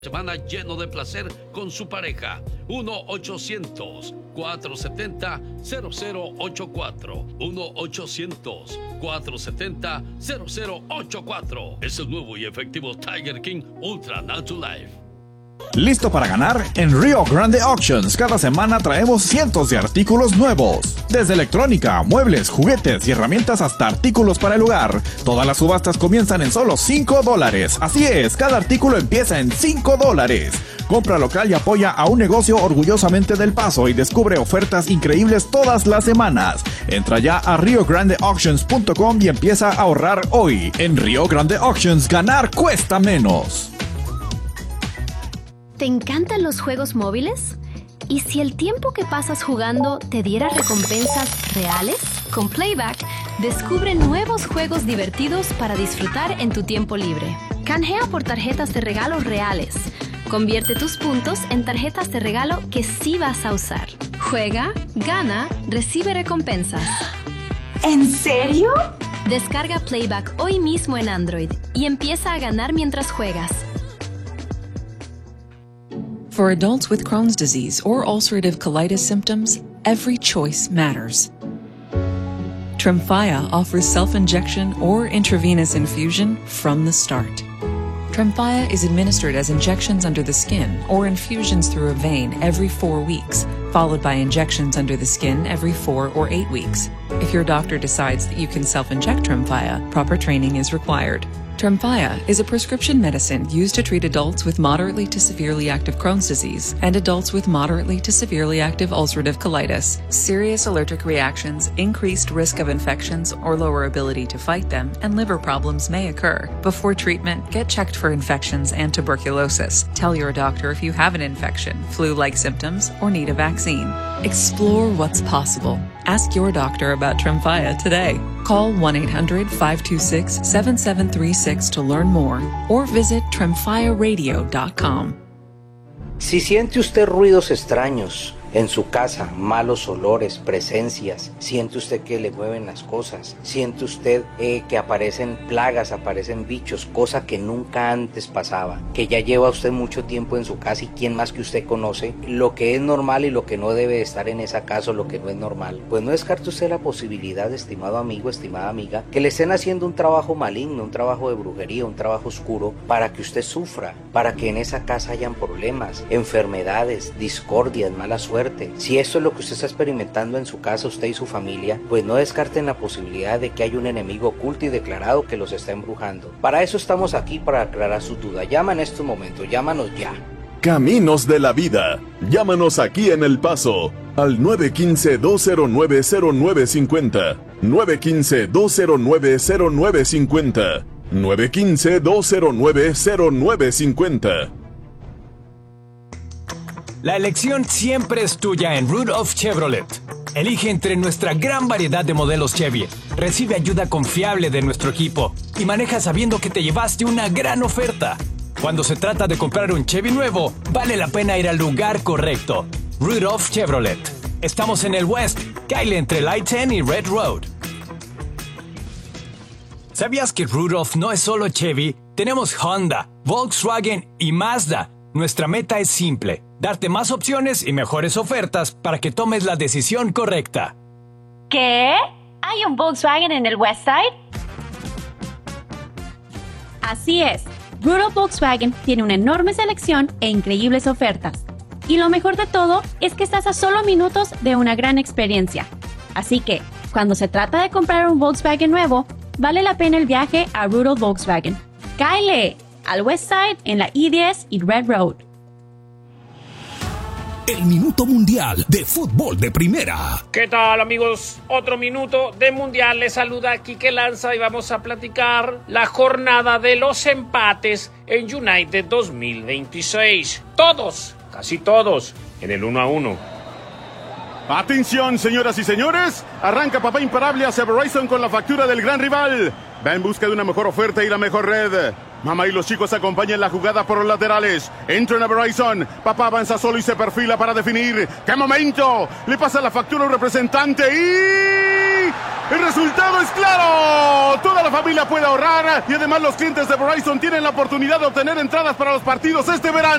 Semana lleno de placer con su pareja. 1-800-470-0084. 1-800-470-0084. Es el nuevo y efectivo Tiger King Ultra Natural Life. ¿Listo para ganar? En Rio Grande Auctions cada semana traemos cientos de artículos nuevos. Desde electrónica, muebles, juguetes y herramientas hasta artículos para el hogar. Todas las subastas comienzan en solo $5. Así es, cada artículo empieza en $5. Compra local y apoya a un negocio orgullosamente del Paso y descubre ofertas increíbles todas las semanas. Entra ya a riograndeauctions.com y empieza a ahorrar hoy. En Rio Grande Auctions, ganar cuesta menos. ¿Te encantan los juegos móviles? ¿Y si el tiempo que pasas jugando te diera recompensas reales? Con Playback, descubre nuevos juegos divertidos para disfrutar en tu tiempo libre. Canjea por tarjetas de regalo reales. Convierte tus puntos en tarjetas de regalo que sí vas a usar. Juega, gana, recibe recompensas. ¿En serio? Descarga Playback hoy mismo en Android y empieza a ganar mientras juegas. For adults with Crohn's disease or ulcerative colitis symptoms, every choice matters. Tremfya offers self-injection or intravenous infusion from the start. Tremfya is administered as injections under the skin or infusions through a vein every 4 weeks, followed by injections under the skin every 4 or 8 weeks. If your doctor decides that you can self-inject Tremfya, proper training is required. Tremfya is a prescription medicine used to treat adults with moderately to severely active Crohn's disease and adults with moderately to severely active ulcerative colitis. Serious allergic reactions, increased risk of infections or lower ability to fight them, and liver problems may occur. Before treatment, get checked for infections and tuberculosis. Tell your doctor if you have an infection, flu-like symptoms, or need a vaccine. Explore what's possible. Ask your doctor about Tremfya today. Call 1-800-526-7736 to learn more or visit tremfyaradio.com. Si siente usted ruidos extraños en su casa, malos olores, presencias, siente usted que le mueven las cosas, siente usted que aparecen plagas, aparecen bichos, cosa que nunca antes pasaba, que ya lleva usted mucho tiempo en su casa y quién más que usted conoce lo que es normal y lo que no debe estar en esa casa o lo que no es normal, pues no descarte usted la posibilidad, estimado amigo, estimada amiga, que le estén haciendo un trabajo maligno, un trabajo de brujería, un trabajo oscuro para que usted sufra, para que en esa casa hayan problemas, enfermedades, discordias, mala suerte. Si esto es lo que usted está experimentando en su casa, usted y su familia, pues no descarten la posibilidad de que haya un enemigo oculto y declarado que los está embrujando. Para eso estamos aquí, para aclarar sus dudas. Llama en estos momentos, llámanos ya. Caminos de la Vida. Llámanos aquí en El Paso al 915-209-0950. 915-209-0950. 915-209-0950. La elección siempre es tuya en Rudolph Chevrolet. Elige entre nuestra gran variedad de modelos Chevy, recibe ayuda confiable de nuestro equipo y maneja sabiendo que te llevaste una gran oferta. Cuando se trata de comprar un Chevy nuevo, vale la pena ir al lugar correcto. Rudolph Chevrolet. Estamos en el West, Kyle entre I-10 y Red Road. ¿Sabías que Rudolph no es solo Chevy? Tenemos Honda, Volkswagen y Mazda. Nuestra meta es simple: darte más opciones y mejores ofertas para que tomes la decisión correcta. ¿Qué? ¿Hay un Volkswagen en el Westside? Así es. Rudolph Volkswagen tiene una enorme selección e increíbles ofertas. Y lo mejor de todo es que estás a solo minutos de una gran experiencia. Así que, cuando se trata de comprar un Volkswagen nuevo, vale la pena el viaje a Rudolph Volkswagen. ¡Cáele! Al Westside en la I-10 y Red Road. El Minuto Mundial de Fútbol de Primera. ¿Qué tal, amigos? Otro minuto de Mundial. Les saluda Quique Lanza y vamos a platicar la jornada de los empates en United 2026. Todos, casi todos, en el 1-1. Atención, señoras y señores. Arranca Papá Imparable hacia Verizon con la factura del gran rival. Va en busca de una mejor oferta y la mejor red. Mamá y los chicos acompañan la jugada por los laterales. Entran a Verizon. Papá avanza solo y se perfila para definir. ¡Qué momento! Le pasa la factura al representante y... El resultado es claro. Toda la familia puede ahorrar y además los clientes de Verizon tienen la oportunidad de obtener entradas para los partidos este verano.